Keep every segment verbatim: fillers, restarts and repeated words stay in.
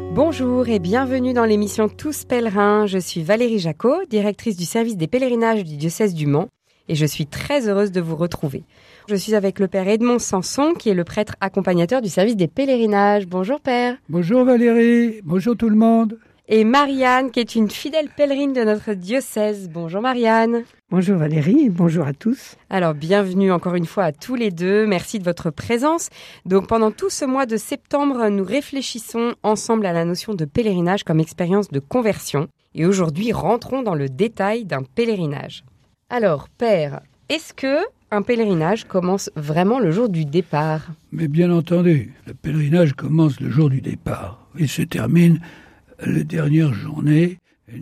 Bonjour et bienvenue dans l'émission Tous pèlerins. Je suis Valérie Jacot, directrice du service des pèlerinages du diocèse du Mans, et je suis très heureuse de vous retrouver. Je suis avec le père Edmond Sanson, qui est le prêtre accompagnateur du service des pèlerinages. Bonjour père. Bonjour Valérie, bonjour tout le monde. Et Marianne, qui est une fidèle pèlerine de notre diocèse. Bonjour Marianne. Bonjour Valérie et bonjour à tous. Alors bienvenue encore une fois à tous les deux, merci de votre présence. Donc pendant tout ce mois de septembre, nous réfléchissons ensemble à la notion de pèlerinage comme expérience de conversion. Et aujourd'hui, rentrons dans le détail d'un pèlerinage. Alors père, est-ce que un pèlerinage commence vraiment le jour du départ ? Mais bien entendu, le pèlerinage commence le jour du départ et se termine la dernière journée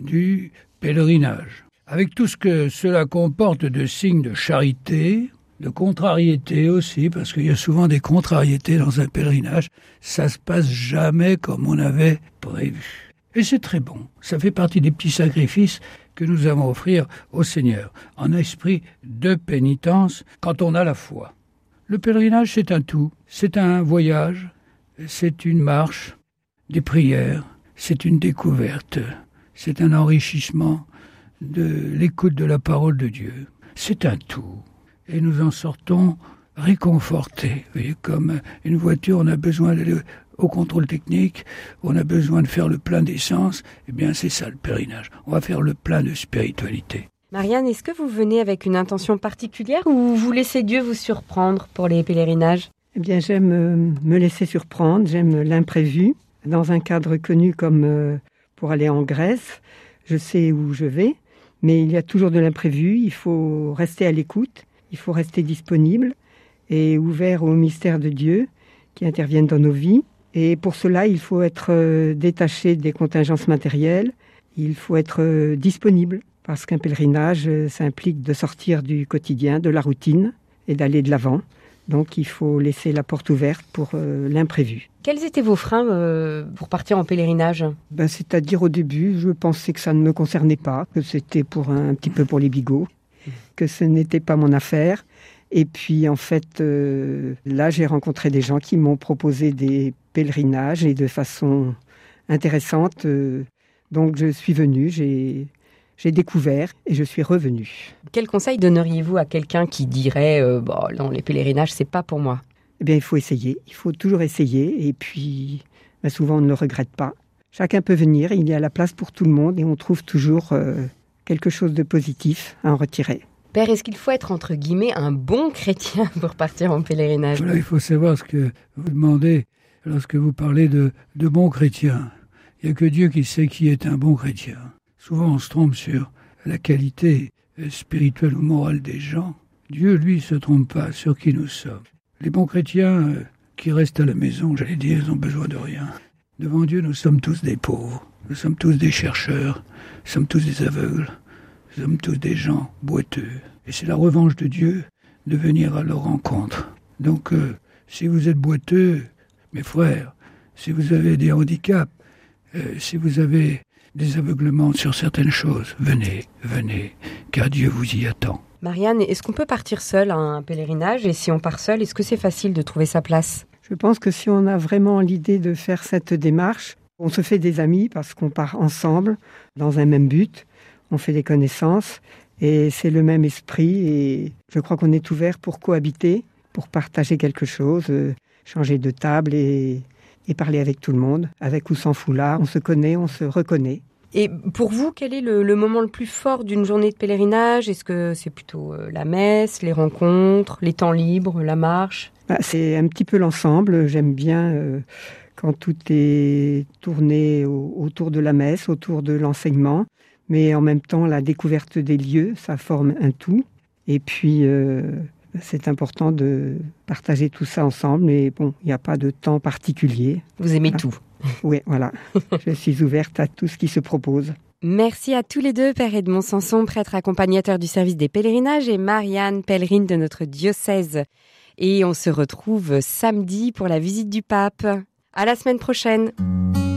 du pèlerinage. Avec tout ce que cela comporte de signes de charité, de contrariété aussi, parce qu'il y a souvent des contrariétés dans un pèlerinage, ça se passe jamais comme on avait prévu. Et c'est très bon, ça fait partie des petits sacrifices que nous avons à offrir au Seigneur, en esprit de pénitence quand on a la foi. Le pèlerinage, c'est un tout, c'est un voyage, c'est une marche, des prières, c'est une découverte, c'est un enrichissement de l'écoute de la parole de Dieu. C'est un tout. Et nous en sortons réconfortés. Vous voyez, comme une voiture, on a besoin d'aller au contrôle technique, on a besoin de faire le plein d'essence. Eh bien, c'est ça le pèlerinage. On va faire le plein de spiritualité. Marianne, est-ce que vous venez avec une intention particulière ou vous laissez Dieu vous surprendre pour les pèlerinages ? Eh bien, j'aime euh, me laisser surprendre, j'aime l'imprévu. Dans un cadre connu comme euh, pour aller en Grèce, je sais où je vais, mais il y a toujours de l'imprévu, il faut rester à l'écoute, il faut rester disponible et ouvert au mystère de Dieu qui interviennent dans nos vies. Et pour cela, il faut être euh, détaché des contingences matérielles, il faut être euh, disponible, parce qu'un pèlerinage, euh, ça implique de sortir du quotidien, de la routine et d'aller de l'avant. Donc il faut laisser la porte ouverte pour euh, l'imprévu. Quels étaient vos freins euh, pour partir en pèlerinage ? Ben, c'est-à-dire au début, je pensais que ça ne me concernait pas, que c'était pour un, un petit peu pour les bigots, que ce n'était pas mon affaire. Et puis en fait, euh, là j'ai rencontré des gens qui m'ont proposé des pèlerinages et de façon intéressante. Euh, donc je suis venue, j'ai... J'ai découvert et je suis revenue. Quel conseil donneriez-vous à quelqu'un qui dirait euh, bon, « non, les pèlerinages, c'est pas pour moi » ? Eh bien, il faut essayer. Il faut toujours essayer. Et puis, ben souvent, on ne le regrette pas. Chacun peut venir. Il y a la place pour tout le monde et on trouve toujours euh, quelque chose de positif à en retirer. Père, est-ce qu'il faut être, entre guillemets, un bon chrétien pour partir en pèlerinage ? Voilà, il faut savoir ce que vous demandez lorsque vous parlez de, de bon chrétien. Il n'y a que Dieu qui sait qui est un bon chrétien. Souvent, on se trompe sur la qualité spirituelle ou morale des gens. Dieu, lui, ne se trompe pas sur qui nous sommes. Les bons chrétiens euh, qui restent à la maison, j'allais dire, ils n'ont besoin de rien. Devant Dieu, nous sommes tous des pauvres. Nous sommes tous des chercheurs. Nous sommes tous des aveugles. Nous sommes tous des gens boiteux. Et c'est la revanche de Dieu de venir à leur rencontre. Donc, euh, si vous êtes boiteux, mes frères, si vous avez des handicaps, euh, si vous avez des aveuglements sur certaines choses, venez, venez, car Dieu vous y attend. Marianne, est-ce qu'on peut partir seul à un pèlerinage ? Et si on part seul, est-ce que c'est facile de trouver sa place ? Je pense que si on a vraiment l'idée de faire cette démarche, on se fait des amis parce qu'on part ensemble dans un même but, on fait des connaissances et c'est le même esprit et je crois qu'on est ouvert pour cohabiter, pour partager quelque chose, euh, changer de table et... et parler avec tout le monde, avec ou sans foulard. On se connaît, on se reconnaît. Et pour vous, quel est le, le moment le plus fort d'une journée de pèlerinage ? Est-ce que c'est plutôt euh, la messe, les rencontres, les temps libres, la marche ? Bah, c'est un petit peu l'ensemble. J'aime bien euh, quand tout est tourné au, autour de la messe, autour de l'enseignement. Mais en même temps, la découverte des lieux, ça forme un tout. Et puis... Euh, c'est important de partager tout ça ensemble, mais bon, il n'y a pas de temps particulier. Vous aimez voilà. tout. Oui, voilà. Je suis ouverte à tout ce qui se propose. Merci à tous les deux, Père Edmond Sanson, prêtre accompagnateur du service des pèlerinages, et Marianne, pèlerine de notre diocèse. Et on se retrouve samedi pour la visite du pape. À la semaine prochaine.